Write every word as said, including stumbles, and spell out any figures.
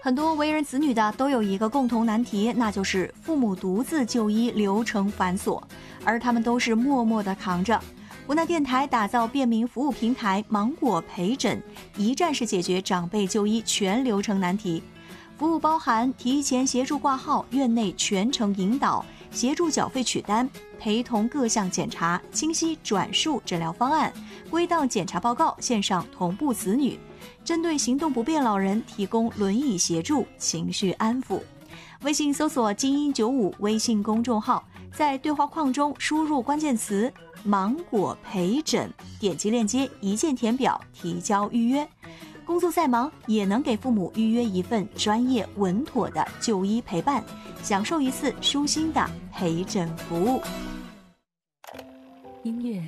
很多为人子女的都有一个共同难题，那就是父母独自就医，流程繁琐，而他们都是默默地扛着。无奈电台打造便民服务平台芒果陪诊，一站式解决长辈就医全流程难题。服务包含提前协助挂号、院内全程引导、协助缴费取单、陪同各项检查、清晰转述诊疗方案、归档检查报告、线上同步子女。针对行动不便老人提供轮椅协助、情绪安抚。微信搜索精英九五微信公众号，在对话框中输入关键词芒果陪诊，点击链接一键填表提交预约。工作再忙也能给父母预约一份专业稳妥的就医陪伴，享受一次舒心的陪诊服务。 音乐